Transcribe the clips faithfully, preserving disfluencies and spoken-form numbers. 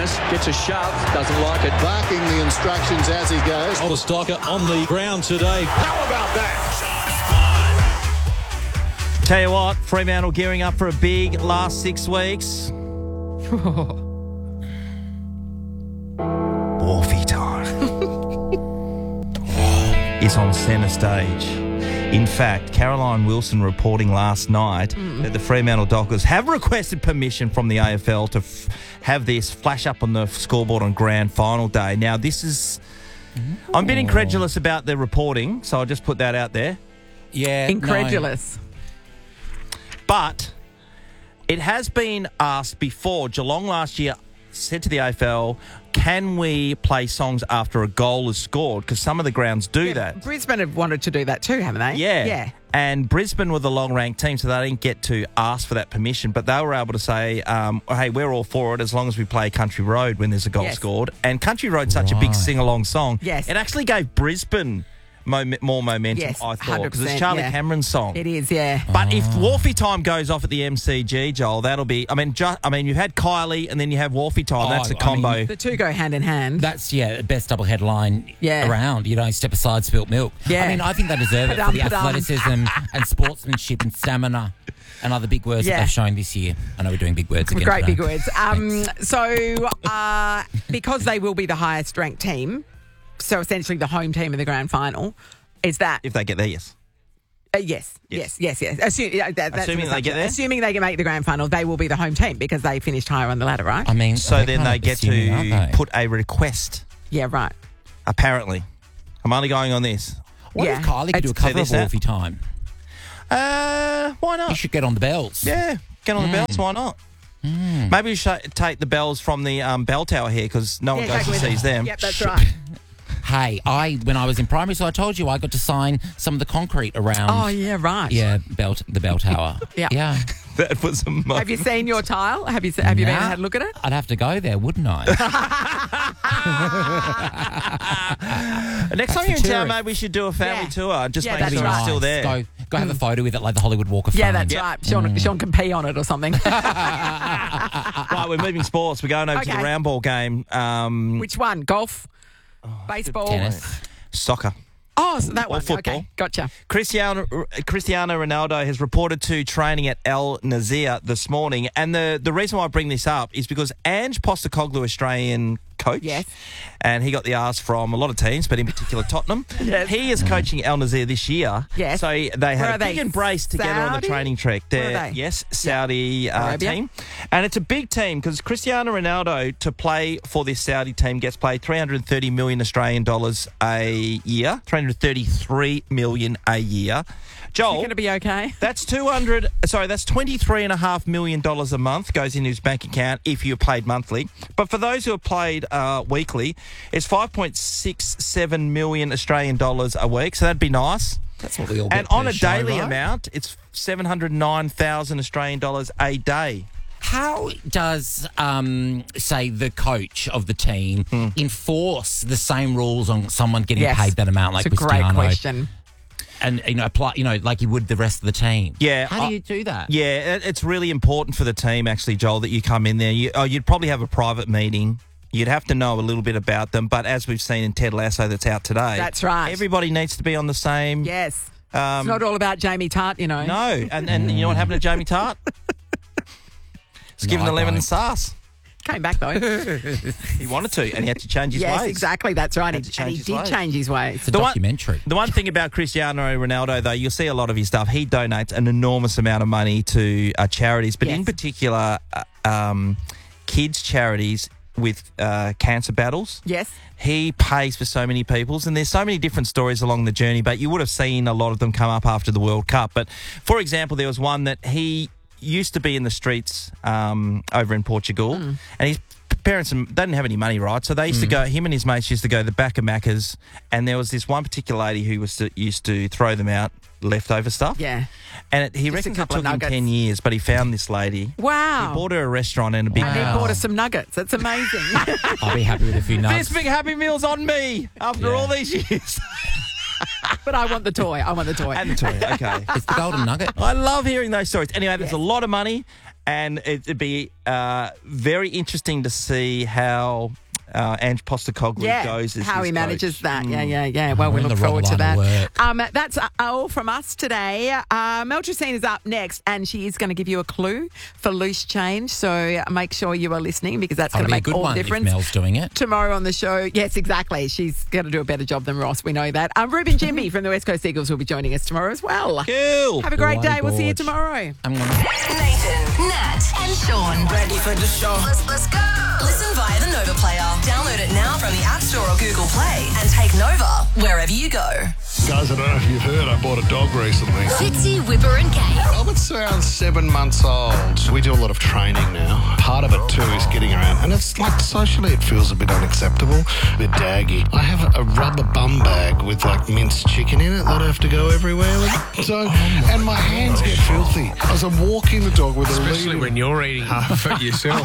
Dennis gets a shove, doesn't like it. Barking the instructions as he goes. Older Stocker on the ground today. How about that? Tell you what, Fremantle gearing up for a big last six weeks. Wharfie time is on centre stage. In fact, Caroline Wilson reporting last night mm. that the Fremantle Dockers have requested permission from the A F L to f- have this flash up on the scoreboard on grand final day. Now, this is... Ooh. I'm a bit incredulous about the reporting, so I'll just put that out there. Yeah, Incredulous. No. But it has been asked before. Geelong last year said to the A F L, can we play songs after a goal is scored? Because some of the grounds do yeah, that. Brisbane have wanted to do that too, haven't they? Yeah. Yeah. And Brisbane were the long-ranked team, so they didn't get to ask for that permission. But they were able to say, um, hey, we're all for it as long as we play Country Road when there's a goal yes. scored. And Country Road's such right. a big sing-along song. Yes. It actually gave Brisbane Mo- more momentum, yes, I thought, because it's Charlie yeah. Cameron's song. It is, yeah. But if Wharfie Time goes off at the M C G, Joel, that'll be... I mean, ju- I mean, you've had Kylie and then you have Wharfie Time. Oh, That's a I combo. mean, The two go hand in hand. That's, yeah, the best double headline Yeah. around. You know, step aside, spilt milk. Yeah. I mean, I think they deserve it for the Pa-dum, pa-dum. athleticism and sportsmanship and stamina and other big words Yeah. that they've shown this year. I know we're doing big words again Great today. big words. Um, so, uh, because they will be the highest ranked team, so essentially the home team in the grand final, is that... If they get there, yes. Uh, yes, yes, yes, yes. Assume, yeah, that, that's Assuming an they get assumption. there? Assuming they can make the grand final, they will be the home team because they finished higher on the ladder, right? I mean, So they're then kind they of get assuming, aren't to they? put a request, Yeah, right. apparently. I'm only going on this. What yeah. if Kylie could do a It's- cover of Say this Wolfie Time? Uh, why not? You should get on the bells. Yeah, get on the bells. Why not? Maybe we should take the bells from the um, bell tower here because no one Yeah, goes and exactly. sees them. Yep, that's right. Hey, I when I was in primary school, I told you I got to sign some of the concrete around. Oh, yeah, right. Yeah, belt the bell tower. Yeah. yeah. That was a moment. Have you seen your tile? Have you se- have you been Nah. and had a look at it? I'd have to go there, wouldn't I? Next time for you're in town, tourists. maybe we should do a family Yeah. tour and just Yeah, make that's sure right. it's still there. Go, go have a photo with it, like the Hollywood Walk of Fame. Yeah, that's Yep. right. Sean, Sean can pee on it or something. Right, we're moving sports. We're going over to Okay. the round ball game. Um, Which one? Golf? Baseball? Tennis. soccer. Oh, so that Or one. football. Okay, gotcha. Cristiano Cristiano Ronaldo has reported to training at Al Nazir this morning, and the the reason why I bring this up is because Ange Postecoglou, Australian coach, Yes. and he got the ask from a lot of teams, but in particular Tottenham. Yes. He is coaching Al Nazir this year. Yes. So they Where had are a big they? embrace together on the Saudi? training track. Where are They're- they? Yes, Saudi uh, Arabia? team, and it's a big team because Cristiano Ronaldo to play for this Saudi team gets paid three hundred thirty million Australian dollars a year, three hundred thirty-three million a year. Joel, You going to be okay? that's two hundred. Sorry, that's twenty-three and a half million dollars a month goes into his bank account if you're paid monthly. But for those who are paid uh, weekly, it's five point six seven million Australian dollars a week. So that'd be nice. That's what we all get And for on the a show, daily right? amount, it's seven hundred nine thousand Australian dollars a day. How does, um, say, the coach of the team Hmm. enforce the same rules on someone getting Yes. paid that amount, like It's a great Cristiano, question. and you know, apply, you know, like you would the rest of the team? Yeah, How I- do you do that? Yeah, it- it's really important for the team, actually, Joel, that you come in there. You, oh, you'd probably have a private meeting. You'd have to know a little bit about them. But as we've seen in Ted Lasso that's out today, That's right. everybody needs to be on the same. Yes. Um, It's not all about Jamie Tart, you know. No, and, and you know what happened to Jamie Tart? He's No, given I the lemon don't. and sass. Came back, though. He wanted to, and he had to change his yes, ways. exactly. That's right. Had And to and change he his did ways. change his ways. It's a The one- documentary. The one thing about Cristiano Ronaldo, though, you'll see a lot of his stuff. He donates an enormous amount of money to uh, charities, but Yes. in particular, uh, um, kids' charities with uh, cancer battles. Yes. He pays for so many people's, and there's so many different stories along the journey, but you would have seen a lot of them come up after the World Cup. But, for example, there was one that he used to be in the streets um, over in Portugal, Mm. and his parents they didn't have any money, right? So they used to go, him and his mates used to go to the back of Macca's, and there was this one particular lady who was to, used to throw them out leftover stuff. Yeah. And it, he Just a reckons it couple of took him nuggets. ten years, but he found this lady. Wow. He bought her a restaurant and a big And he Wow. bought us some nuggets. That's amazing. I'll be happy with a few nuts. This big Happy Meal's on me after Yeah. all these years. but I want the toy. I want the toy. And the toy, okay. It's the golden nugget. I love hearing those stories. Anyway, there's a lot of money, And it'd be uh, very interesting to see how uh, Ange Postecoglou Yeah, goes as how his he manages coach. that. Yeah, yeah, yeah. Well, we We're in look the wrong forward to line of that. work. Um, that's uh, all from us today. Uh, Mel Tracine is up next, and she is going to give you a clue for loose change. So make sure you are listening because that's going That'll to be a make good all the one difference. if Mel's doing it. Tomorrow on the show, yes, exactly. She's going to do a better job than Ross. We know that. Um, Ruben Jimby from the West Coast Eagles will be joining us tomorrow as well. Cool. Have a great Whitey day. We'll see you Gorge. tomorrow. I'm gonna. Nathan, Nat, and Sean. Ready for the show? Let's, let's go. Listen via the Nova Player. Download it now from the App Store or Google Play and take Nova wherever you go. Guys, I don't know if you've heard, I bought a dog recently. Fitzy, Whipper, and Kate. Oh, it's around seven months old. We do a lot of training now. Part of it, too, is getting around. And it's like socially, it feels a bit unacceptable, a bit daggy. I have a rubber bum bag with like minced chicken in it that I have to go everywhere with. So, and my hands get filthy as I'm walking the dog with a lead. Especially when you're eating half of it yourself.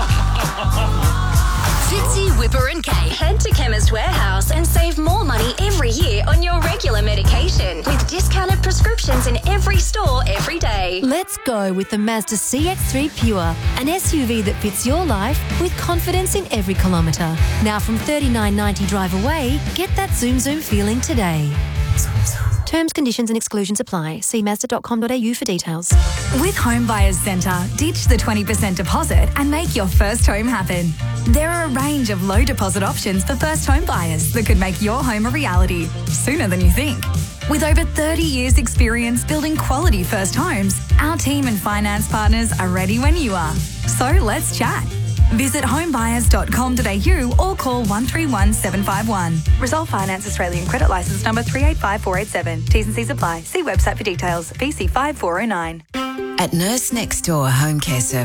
Fitzy, Whipper, and Kate. Head to Chemist Warehouse and save more money every year on your regular medication with discounted prescriptions in every store every day. Let's go with the Mazda C X three Pure, an S U V that fits your life with confidence in every kilometre. Now from thirty-nine ninety drive away, get that zoom zoom feeling today. Terms, conditions and exclusions apply. See mazda dot com dot a u for details. With Home Buyers Centre, ditch the twenty percent deposit and make your first home happen. There are a range of low deposit options for first home buyers that could make your home a reality sooner than you think. With over thirty years experience building quality first homes, our team and finance partners are ready when you are. So let's chat. Visit homebuyers dot com dot a u or call one three one seven five one. Resolve Finance Australian Credit Licence number three eight five four eight seven. T's and C's apply. See website for details. V C five four oh nine. At Nurse Next Door Home Care Service.